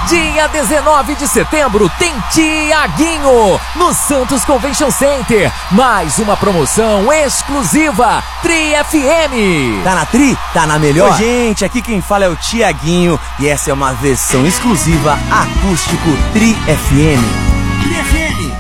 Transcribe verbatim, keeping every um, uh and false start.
Dia dezenove de setembro tem Tiaguinho no Santos Convention Center. Mais uma promoção exclusiva Tri F M. Tá na Tri? Tá na melhor? Ô, gente, aqui quem fala é o Tiaguinho e essa é uma versão exclusiva acústico Tri F M. Tri F M.